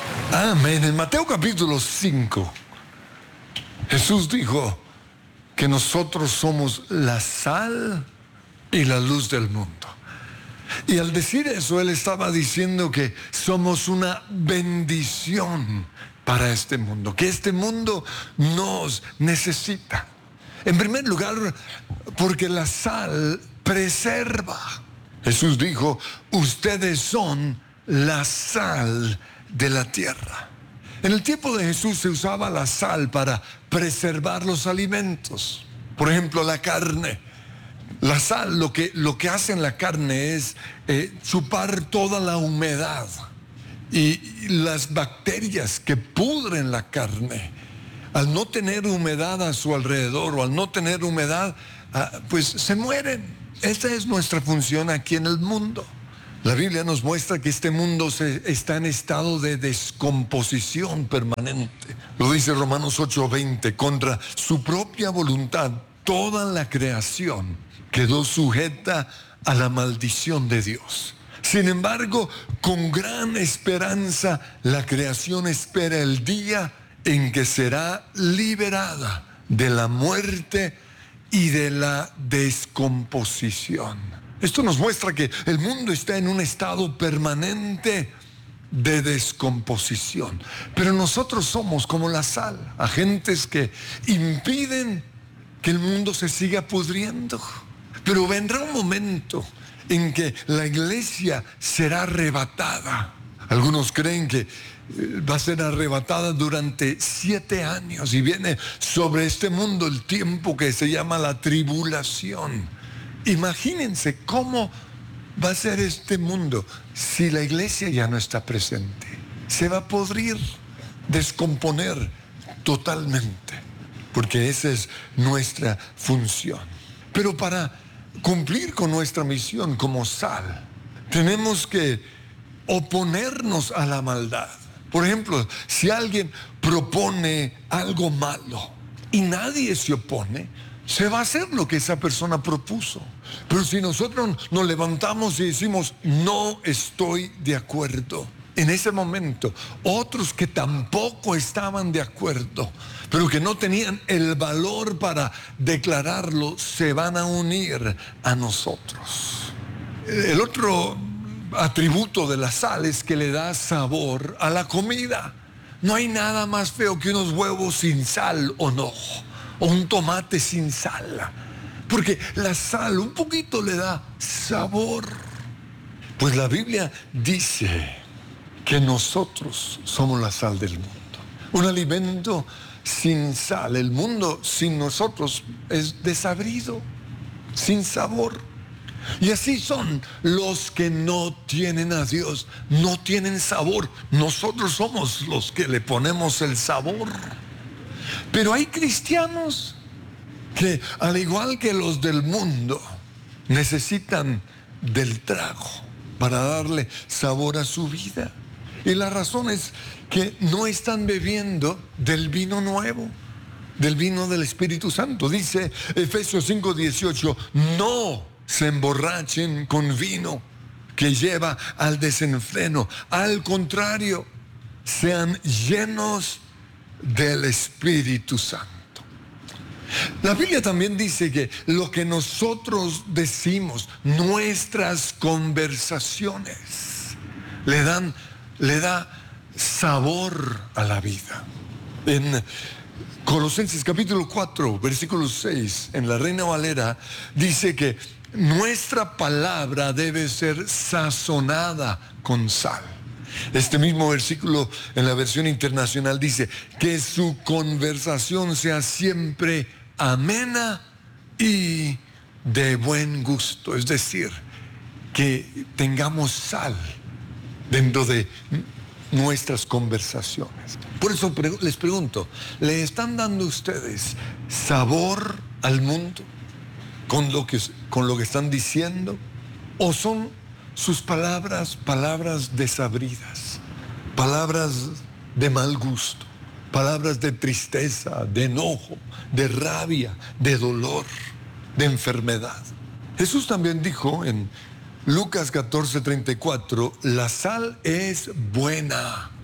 Amén. En Mateo capítulo 5, Jesús dijo que nosotros somos la sal y la luz del mundo. Y al decir eso, Él estaba diciendo que somos una bendición para este mundo, que este mundo nos necesita. En primer lugar, porque la sal preserva. Jesús dijo, ustedes son la sal de la tierra. En el tiempo de Jesús se usaba la sal para preservar los alimentos. Por ejemplo, la carne. La sal lo que hace en la carne es chupar toda la humedad y las bacterias que pudren la carne. Al no tener humedad a su alrededor o al no tener humedad, pues se mueren. Esa es nuestra función aquí en el mundo. La Biblia nos muestra que este mundo está en estado de descomposición permanente. Lo dice Romanos 8:20, contra su propia voluntad, toda la creación quedó sujeta a la maldición de Dios. Sin embargo, con gran esperanza, la creación espera el día en que será liberada de la muerte y de la descomposición. Esto nos muestra que el mundo está en un estado permanente de descomposición. Pero nosotros somos como la sal, agentes que impiden que el mundo se siga pudriendo. Pero vendrá un momento en que la iglesia será arrebatada. Algunos creen que va a ser arrebatada durante 7 años y viene sobre este mundo el tiempo que se llama la tribulación. Imagínense cómo va a ser este mundo si la iglesia ya no está presente. Se va a podrir, descomponer totalmente, porque esa es nuestra función. Pero para cumplir con nuestra misión como sal, tenemos que oponernos a la maldad. Por ejemplo, si alguien propone algo malo y nadie se opone, se va a hacer lo que esa persona propuso. Pero si nosotros nos levantamos y decimos, no estoy de acuerdo, en ese momento, otros que tampoco estaban de acuerdo, pero que no tenían el valor para declararlo, se van a unir a nosotros. El otro atributo de la sal es que le da sabor a la comida. No hay nada más feo que unos huevos sin sal, ¿o no? O un tomate sin sal. Porque la sal un poquito le da sabor. Pues la Biblia dice que nosotros somos la sal del mundo. Un alimento sin sal, el mundo sin nosotros es desabrido, sin sabor. Y así son los que no tienen a Dios, no tienen sabor. Nosotros somos los que le ponemos el sabor. Pero hay cristianos que, al igual que los del mundo, necesitan del trago para darle sabor a su vida. Y la razón es que no están bebiendo del vino nuevo, del vino del Espíritu Santo. Dice Efesios 5:18, no se emborrachen con vino que lleva al desenfreno. Al contrario, sean llenos del Espíritu Santo. La Biblia también dice que lo que nosotros decimos, nuestras conversaciones, le da sabor a la vida. En Colosenses capítulo 4, versículo 6, en la Reina Valera, dice que nuestra palabra debe ser sazonada con sal. Este mismo versículo en la versión internacional dice que su conversación sea siempre amena y de buen gusto. Es decir, que tengamos sal dentro de nuestras conversaciones. Por eso les pregunto, ¿le están dando ustedes sabor al mundo con lo que están diciendo? ¿O son sus palabras desabridas, palabras de mal gusto, palabras de tristeza, de enojo, de rabia, de dolor, de enfermedad? Jesús también dijo en Lucas 14:34, la sal es buena,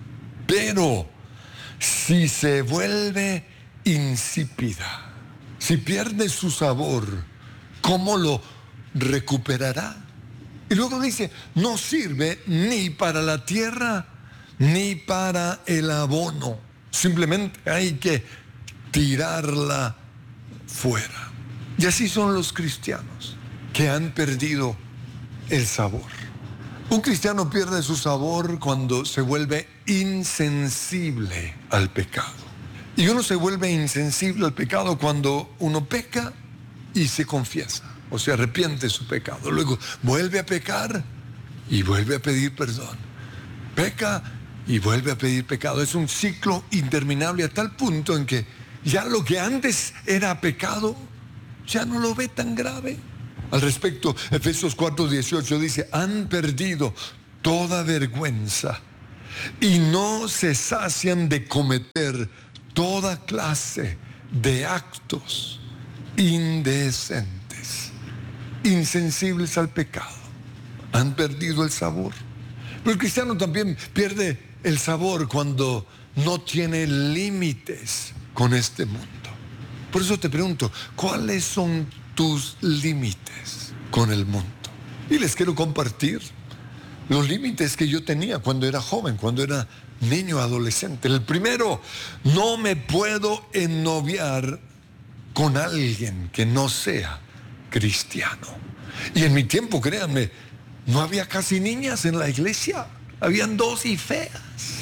Pero si se vuelve insípida, si pierde su sabor, ¿cómo lo recuperará? Y luego dice, no sirve ni para la tierra ni para el abono. Simplemente hay que tirarla fuera. Y así son los cristianos que han perdido el sabor. Un cristiano pierde su sabor cuando se vuelve insensible al pecado. Y uno se vuelve insensible al pecado cuando uno peca y se confiesa, o se arrepiente de su pecado. Luego vuelve a pecar y vuelve a pedir perdón. Peca y vuelve a pedir pecado. Es un ciclo interminable a tal punto en que ya lo que antes era pecado ya no lo ve tan grave. Al respecto, Efesios 4:18 dice, han perdido toda vergüenza y no se sacian de cometer toda clase de actos indecentes, insensibles al pecado. Han perdido el sabor. Pero el cristiano también pierde el sabor cuando no tiene límites con este mundo. Por eso te pregunto, ¿cuáles son tus límites con el mundo? Y les quiero compartir los límites que yo tenía cuando era joven, cuando era niño, adolescente. El primero, no me puedo ennoviar con alguien que no sea cristiano. Y en mi tiempo, créanme, no había casi niñas en la iglesia. Habían 2 y feas.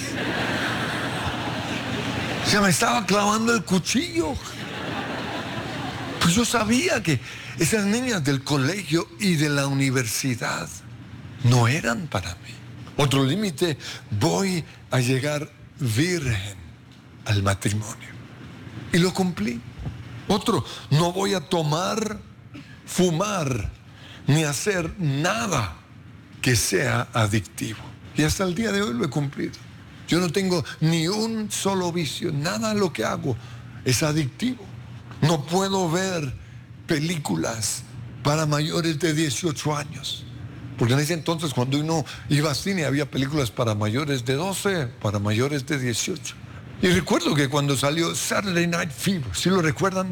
Se me estaba clavando el cuchillo. Pues yo sabía que esas niñas del colegio y de la universidad no eran para mí. Otro límite, voy a llegar virgen al matrimonio. Y lo cumplí. Otro, no voy a tomar, fumar, ni hacer nada que sea adictivo. Y hasta el día de hoy lo he cumplido. Yo no tengo ni un solo vicio, nada de lo que hago es adictivo. No puedo ver películas para mayores de 18 años. Porque en ese entonces, cuando uno iba al cine, había películas para mayores de 12, para mayores de 18. Y recuerdo que cuando salió Saturday Night Fever, ¿sí lo recuerdan?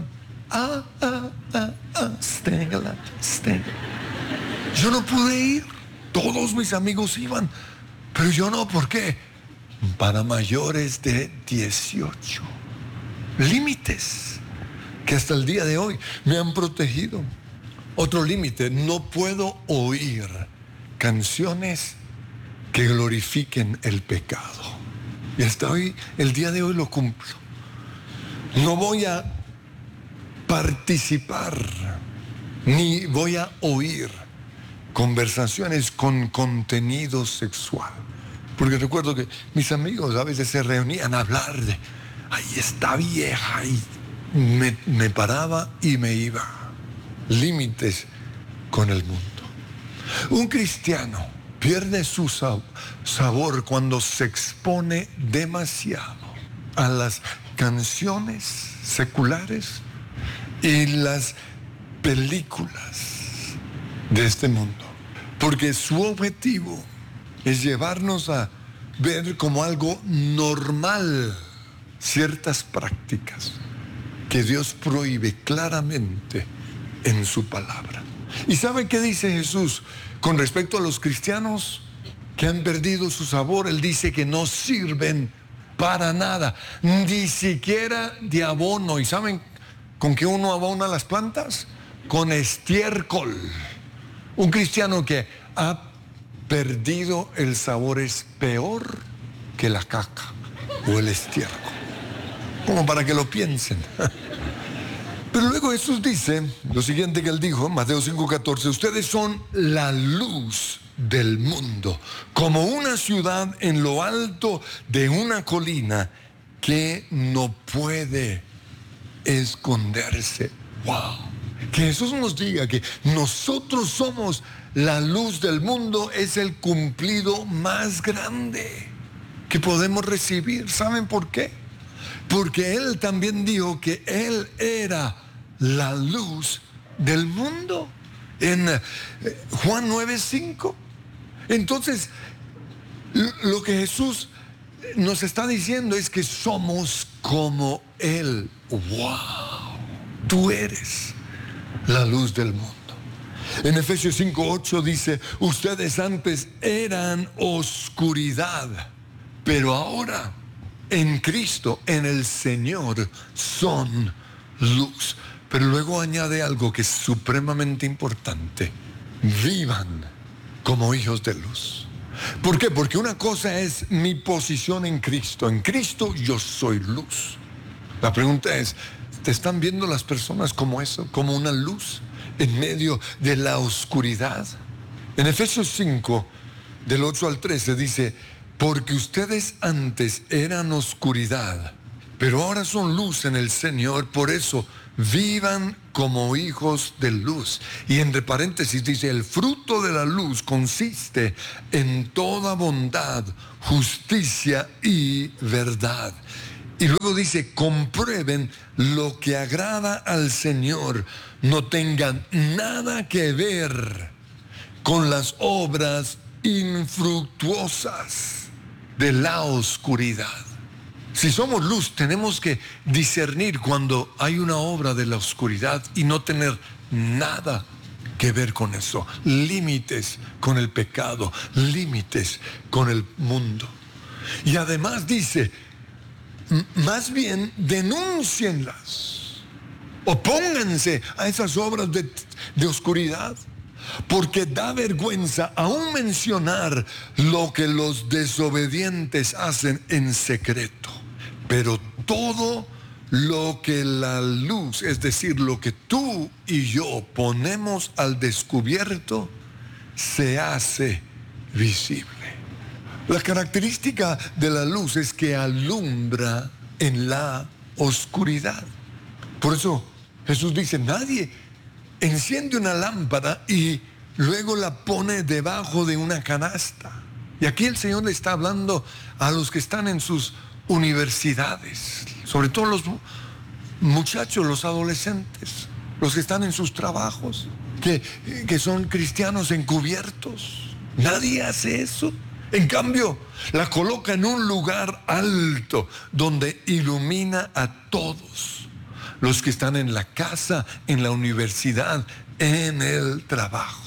Staying alive, staying. Yo no pude ir. Todos mis amigos iban, pero yo no. ¿Por qué? Para mayores de 18. Límites que hasta el día de hoy me han protegido. Otro límite, no puedo oír canciones que glorifiquen el pecado. Y hasta hoy, el día de hoy lo cumplo. No voy a participar, ni voy a oír conversaciones con contenido sexual. Porque recuerdo que mis amigos a veces se reunían a hablar de, ahí está vieja, y me paraba y me iba. Límites con el mundo. Un cristiano pierde su sabor cuando se expone demasiado a las canciones seculares y las películas de este mundo. Porque su objetivo es llevarnos a ver como algo normal ciertas prácticas que Dios prohíbe claramente en su palabra. ¿Y sabe qué dice Jesús con respecto a los cristianos que han perdido su sabor? Él dice que no sirven para nada, ni siquiera de abono. ¿Y saben con qué uno abona las plantas? Con estiércol. Un cristiano que ha perdido el sabor es peor que la caca o el estiércol. Como para que lo piensen. Pero luego Jesús dice lo siguiente que él dijo, Mateo 5:14, ustedes son la luz del mundo, como una ciudad en lo alto de una colina que no puede esconderse. ¡Wow! Que Jesús nos diga que nosotros somos la luz del mundo es el cumplido más grande que podemos recibir. ¿Saben por qué? Porque Él también dijo que Él era la luz del mundo en Juan 9:5. Entonces, lo que Jesús nos está diciendo es que somos como Él. ¡Wow! Tú eres la luz del mundo. En Efesios 5:8 dice, ustedes antes eran oscuridad, pero ahora en Cristo, en el Señor, son luz. Pero luego añade algo que es supremamente importante. Vivan como hijos de luz. ¿Por qué? Porque una cosa es mi posición en Cristo. En Cristo yo soy luz. La pregunta es, ¿te están viendo las personas como eso? Como una luz en medio de la oscuridad. En Efesios 5, del 8 al 13 dice, porque ustedes antes eran oscuridad, pero ahora son luz en el Señor, por eso vivan como hijos de luz. Y entre paréntesis dice, el fruto de la luz consiste en toda bondad, justicia y verdad. Y luego dice, comprueben lo que agrada al Señor, no tengan nada que ver con las obras infructuosas de la oscuridad. Si somos luz, tenemos que discernir cuando hay una obra de la oscuridad y no tener nada que ver con eso. Límites con el pecado, límites con el mundo. Y además dice, más bien denúncienlas, opónganse a esas obras de oscuridad, porque da vergüenza aún mencionar lo que los desobedientes hacen en secreto. Pero todo lo que la luz, es decir, lo que tú y yo ponemos al descubierto, se hace visible. La característica de la luz es que alumbra en la oscuridad. Por eso Jesús dice, nadie enciende una lámpara y luego la pone debajo de una canasta. Y aquí el Señor le está hablando a los que están en sus universidades, sobre todo los muchachos, los adolescentes, los que están en sus trabajos, que son cristianos encubiertos. Nadie hace eso. En cambio, la coloca en un lugar alto donde ilumina a todos los que están en la casa, en la universidad, en el trabajo.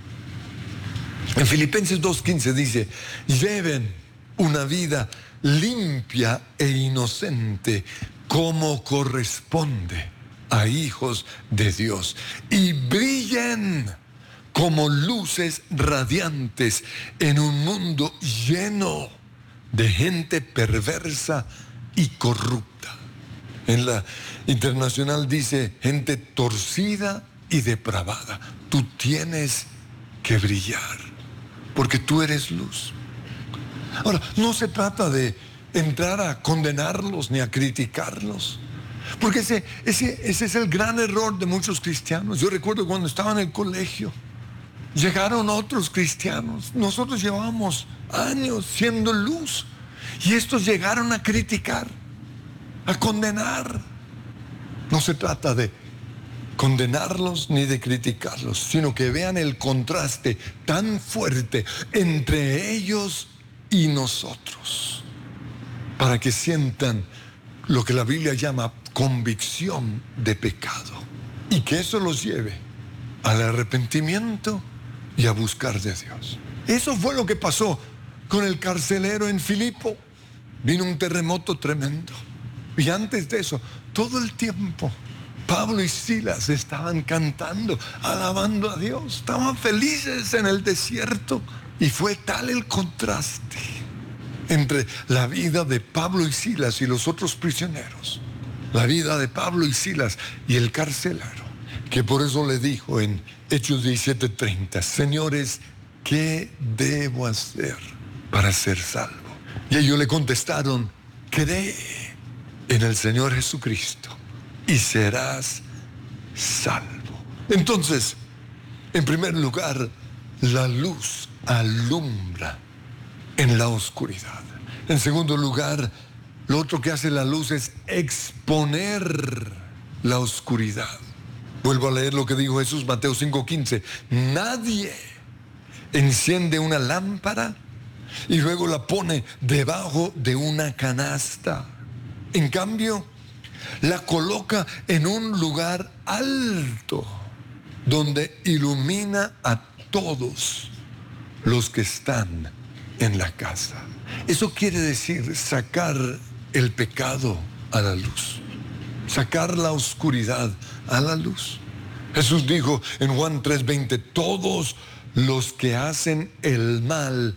En Filipenses 2:15 dice, lleven una vida limpia e inocente como corresponde a hijos de Dios y brillen como luces radiantes en un mundo lleno de gente perversa y corrupta. En la Internacional dice gente torcida y depravada. Tú tienes que brillar porque tú eres luz. Ahora, no se trata de entrar a condenarlos ni a criticarlos, porque ese es el gran error de muchos cristianos. Yo recuerdo cuando estaba en el colegio, llegaron otros cristianos. Nosotros llevábamos años siendo luz y estos llegaron a criticar, a condenar. No se trata de condenarlos ni de criticarlos, sino que vean el contraste tan fuerte entre ellos y nosotros, para que sientan lo que la Biblia llama convicción de pecado y que eso los lleve al arrepentimiento y a buscar de Dios. Eso fue lo que pasó con el carcelero en Filipo. Vino un terremoto tremendo y antes de eso, todo el tiempo Pablo y Silas estaban cantando, alabando a Dios, estaban felices en el desierto. Y fue tal el contraste entre la vida de Pablo y Silas y los otros prisioneros, la vida de Pablo y Silas y el carcelero, que por eso le dijo en Hechos 17:30, señores, ¿qué debo hacer para ser salvo? Y ellos le contestaron, cree en el Señor Jesucristo y serás salvo. Entonces, en primer lugar, la luz alumbra en la oscuridad. En segundo lugar, lo otro que hace la luz es exponer la oscuridad. Vuelvo a leer lo que dijo Jesús, Mateo 5:15. Nadie enciende una lámpara y luego la pone debajo de una canasta. En cambio, la coloca en un lugar alto, donde ilumina a todos los que están en la casa. Eso quiere decir sacar el pecado a la luz, sacar la oscuridad a la luz. Jesús dijo en Juan 3:20, todos los que hacen el mal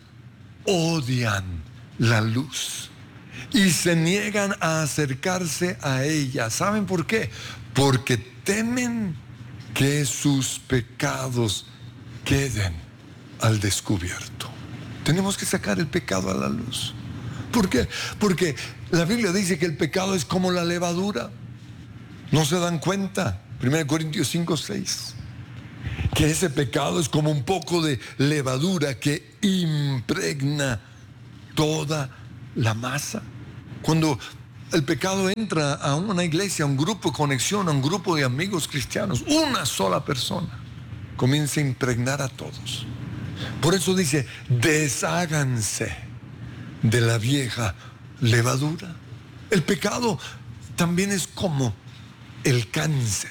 odian la luz y se niegan a acercarse a ella. ¿Saben por qué? Porque temen que sus pecados queden al descubierto. Tenemos que sacar el pecado a la luz. ¿Por qué? Porque la Biblia dice que el pecado es como la levadura. ¿No se dan cuenta? 1 Corintios 5:6. Que ese pecado es como un poco de levadura que impregna toda la masa. Cuando el pecado entra a una iglesia, a un grupo de conexión, a un grupo de amigos cristianos, una sola persona comienza a impregnar a todos. Por eso dice, desháganse de la vieja levadura. El pecado también es como el cáncer.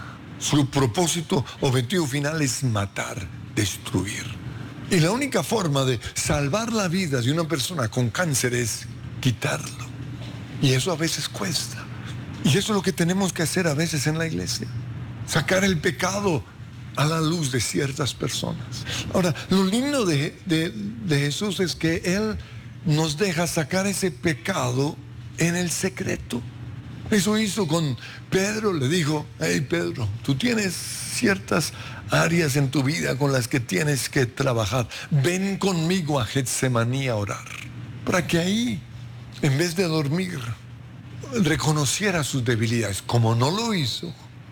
Su propósito, objetivo final es matar, destruir. Y la única forma de salvar la vida de una persona con cáncer es quitarlo. Y eso a veces cuesta. Y eso es lo que tenemos que hacer a veces en la iglesia. Sacar el pecado a la luz de ciertas personas. Ahora, lo lindo de Jesús es que Él nos deja sacar ese pecado en el secreto. Eso hizo con Pedro, le dijo, hey Pedro, tú tienes ciertas áreas en tu vida con las que tienes que trabajar. Ven conmigo a Getsemaní a orar. Para que ahí, en vez de dormir, reconociera sus debilidades. Como no lo hizo,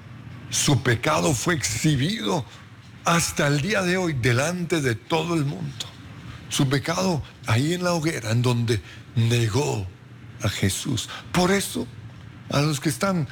su pecado fue exhibido hasta el día de hoy delante de todo el mundo. Su pecado ahí en la hoguera, en donde negó a Jesús. Por eso, a los que están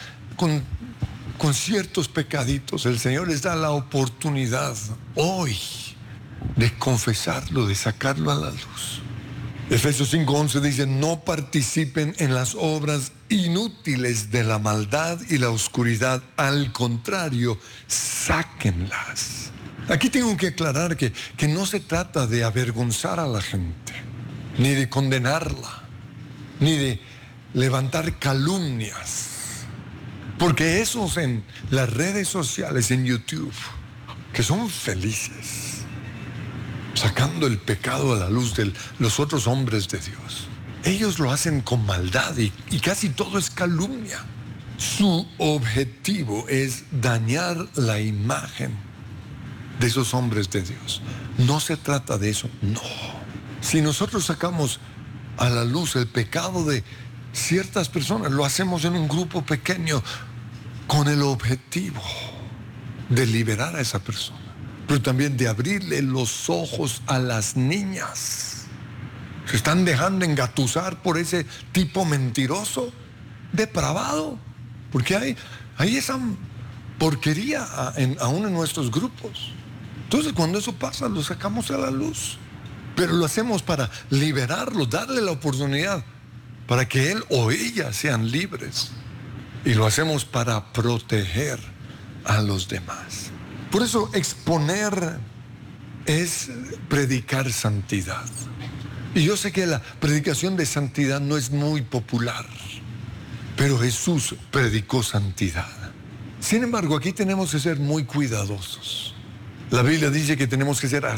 con ciertos pecaditos, el Señor les da la oportunidad hoy de confesarlo, de sacarlo a la luz. Efesios 5:11 dice, no participen en las obras inútiles de la maldad y la oscuridad, al contrario, sáquenlas. Aquí tengo que aclarar que no se trata de avergonzar a la gente, ni de condenarla, ni de levantar calumnias, porque esos en las redes sociales, en YouTube, que son felices, sacando el pecado a la luz de los otros hombres de Dios, ellos lo hacen con maldad y casi todo es calumnia. Su objetivo es dañar la imagen de esos hombres de Dios. No se trata de eso, no. Si nosotros sacamos a la luz el pecado de ciertas personas, lo hacemos en un grupo pequeño con el objetivo de liberar a esa persona, pero también de abrirle los ojos a las niñas. Se están dejando engatusar por ese tipo mentiroso, depravado, porque hay esa porquería aún en nuestros grupos. Entonces, cuando eso pasa, lo sacamos a la luz, pero lo hacemos para liberarlo, darle la oportunidad para que él o ella sean libres, y lo hacemos para proteger a los demás. Por eso exponer es predicar santidad. Y yo sé que la predicación de santidad no es muy popular, pero Jesús predicó santidad. Sin embargo, aquí tenemos que ser muy cuidadosos. La Biblia dice que tenemos que ser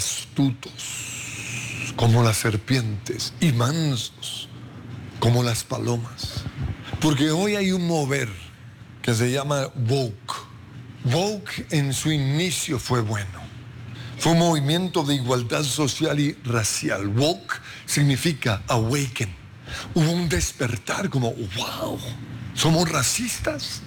astutos como las serpientes y mansos como las palomas. Porque hoy hay un mover que se llama woke. Woke en su inicio fue bueno. Fue un movimiento de igualdad social y racial. Woke significa awaken. Hubo un despertar como, wow, somos racistas,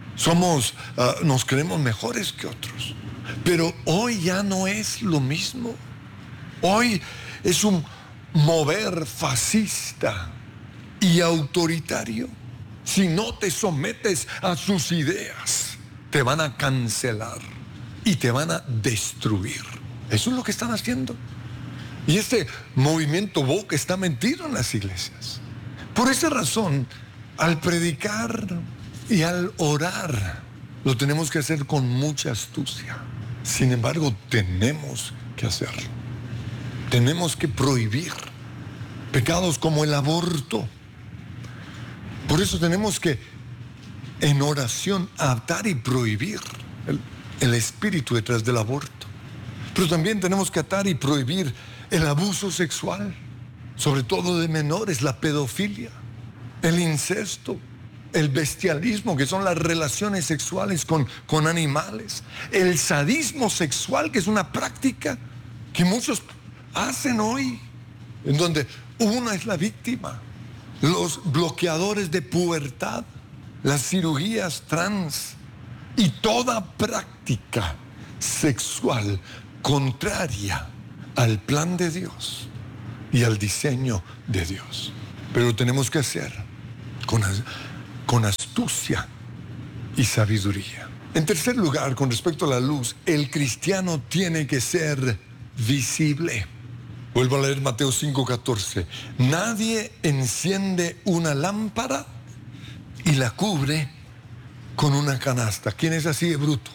nos creemos mejores que otros. Pero hoy ya no es lo mismo. Hoy es un mover fascista y autoritario. Si no te sometes a sus ideas, te van a cancelar y te van a destruir. Eso es lo que están haciendo. Y este movimiento woke está metido en las iglesias. Por esa razón, al predicar y al orar, lo tenemos que hacer con mucha astucia. Sin embargo, tenemos que hacerlo. Tenemos que prohibir pecados como el aborto. Por eso tenemos que, en oración, atar y prohibir el espíritu detrás del aborto. Pero también tenemos que atar y prohibir el abuso sexual, sobre todo de menores, la pedofilia, el incesto, el bestialismo, que son las relaciones sexuales con animales, el sadismo sexual, que es una práctica que muchos hacen hoy, en donde una es la víctima, los bloqueadores de pubertad, las cirugías trans y toda práctica sexual contraria al plan de Dios y al diseño de Dios. Pero lo tenemos que hacer con astucia y sabiduría. En tercer lugar, con respecto a la luz, el cristiano tiene que ser visible. Vuelvo a leer Mateo 5:14. Nadie enciende una lámpara y la cubre con una canasta. ¿Quién es así de bruto?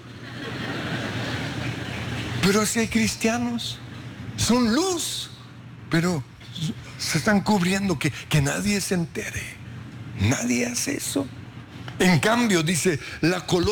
Pero así hay cristianos. Son luz, pero se están cubriendo que nadie se entere. Nadie hace eso. En cambio, dice, la color